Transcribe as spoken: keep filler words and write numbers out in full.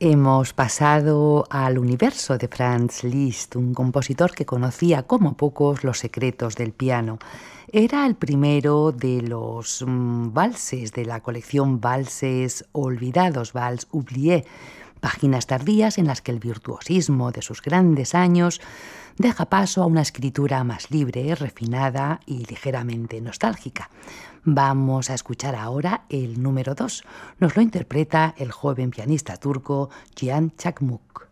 Hemos pasado al universo de Franz Liszt, un compositor que conocía como pocos los secretos del piano. Era el primero de los mm, valses de la colección Valses Olvidados, Vals Oubliés, páginas tardías en las que el virtuosismo de sus grandes años deja paso a una escritura más libre, refinada y ligeramente nostálgica. Vamos a escuchar ahora el número dos. Nos lo interpreta el joven pianista turco Cihan Çakmak.